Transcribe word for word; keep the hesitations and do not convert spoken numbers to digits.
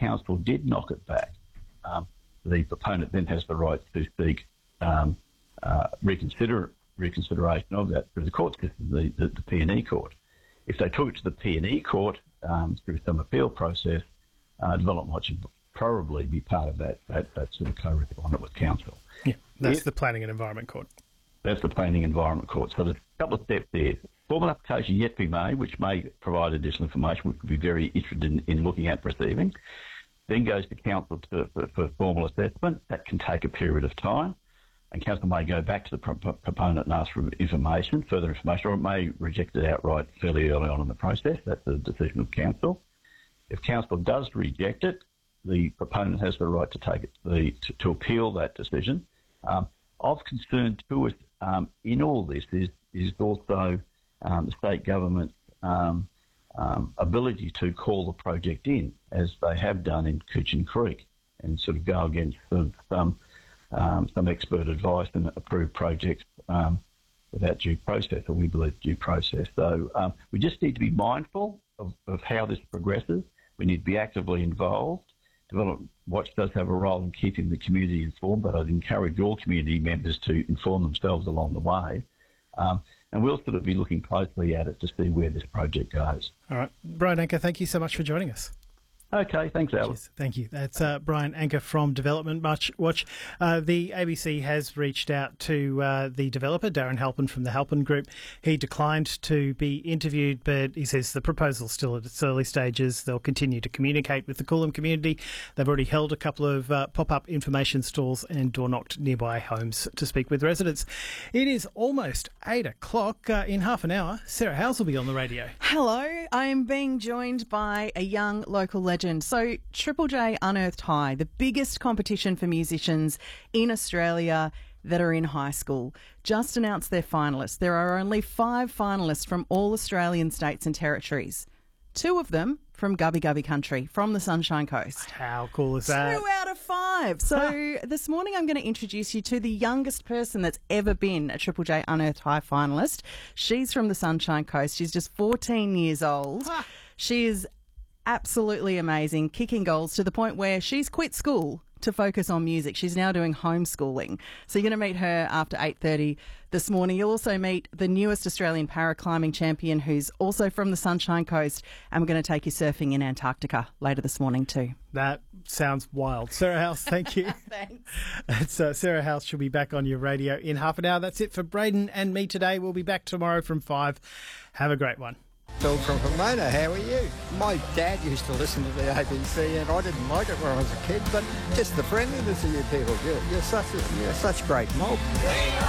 council did knock it back, um, the proponent then has the right to seek um, uh, reconsider reconsideration of that through the court system, the, the, the P and E court. If they took it to the P and E court um, through some appeal process, uh, development should probably be part of that, that, that sort of co-respondent with council. Yeah, that's if, the Planning and Environment Court. That's the Planning and Environment Court. So there's a couple of steps there. Formal application yet to be made, which may provide additional information, we could be very interested in, in looking at receiving. Then goes to council to, for, for formal assessment. That can take a period of time. And council may go back to the pro- proponent and ask for information, further information, or it may reject it outright fairly early on in the process. That's a decision of council. If council does reject it, the proponent has the right to take it the, to, to appeal that decision. Um, of concern to us um, in all this is is also um, the state government's um, um, ability to call the project in, as they have done in Coochin Creek, and sort of go against some some, um, some expert advice and approve projects um, without due process, or we believe due process. So um, we just need to be mindful of, of how this progresses. We need to be actively involved. Development Watch does have a role in keeping the community informed, but I'd encourage all community members to inform themselves along the way. Um, and we'll sort of be looking closely at it to see where this project goes. All right. Brian Anker, thank you so much for joining us. Okay, thanks, Al. Yes, thank you. That's uh, Brian Anker from Development Watch. Uh, the A B C has reached out to uh, the developer, Darren Halpin from the Halpin Group. He declined to be interviewed, but he says the proposal's still at its early stages. They'll continue to communicate with the Coolum community. They've already held a couple of uh, pop-up information stalls and door-knocked nearby homes to speak with residents. It is almost eight o'clock. Uh, in half an hour, Sarah Howes will be on the radio. Hello, I am being joined by a young local legend. So Triple J Unearthed High, the biggest competition for musicians in Australia that are in high school, just announced their finalists. There are only five finalists from all Australian states and territories. Two of them from Gubbi Gubbi country, from the Sunshine Coast. How cool is that? Two out of five. So this morning I'm going to introduce you to the youngest person that's ever been a Triple J Unearthed High finalist. She's from the Sunshine Coast. She's just fourteen years old. She is absolutely amazing, kicking goals to the point where she's quit school to focus on music. She's now doing homeschooling. So you're going to meet her after eight thirty this morning. You'll also meet the newest Australian paraclimbing champion, who's also from the Sunshine Coast, and we're going to take you surfing in Antarctica later this morning too. That sounds wild. Sarah House, thank you. Thanks. It's, uh, Sarah House. She'll be back on your radio in half an hour. That's it for Braden and me today. We'll be back tomorrow from five. Have a great one. Phil from Pomona, how are you? My dad used to listen to the A B C and I didn't like it when I was a kid, but just the friendliness of you people, you're, you're, such, a, you're such great mob.